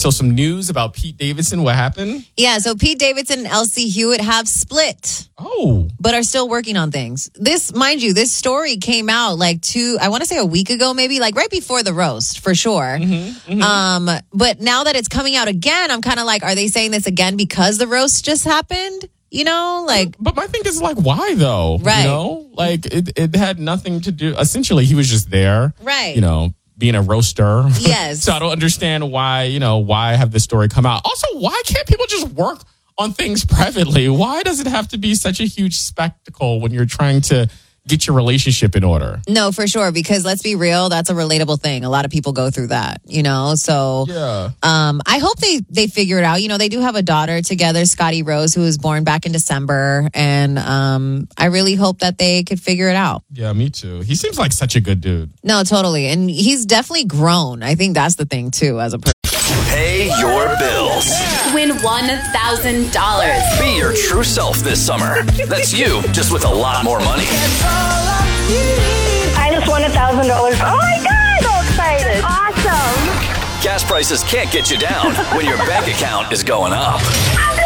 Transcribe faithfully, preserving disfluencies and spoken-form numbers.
So some news about Pete Davidson. What happened? Yeah, so Pete Davidson and Elsie Hewitt have split. Oh. But are still working on things. This, mind you, this story came out like two, I want to say a week ago, maybe, like right before the roast, for sure. Mm-hmm, mm-hmm. Um, but now that it's coming out again, I'm kind of like, are they saying this again because the roast just happened? You know, like. But my thing is like, why though? Right. You know, like it, it had nothing to do. Essentially, he was just there. Right. You know, being a roaster. Yes. So I don't understand why, you know, why have this story come out? Also, why can't people just work on things privately? Why does it have to be such a huge spectacle when you're trying to get your relationship in order? No, for sure. Because let's be real, that's a relatable thing. A lot of people go through that, you know? So Yeah. um, I hope they, they figure it out. You know, they do have a daughter together, Scotty Rose, who was born back in December. And um, I really hope that they could figure it out. Yeah, me too. He seems like such a good dude. No, totally. And he's definitely grown. I think that's the thing, too, as a person. Pay your bills. Win one thousand dollars. Be your true self this summer. That's you, just with a lot more money. I just won one thousand dollars. Oh my God, so excited. Awesome. Gas prices can't get you down when your bank account is going up.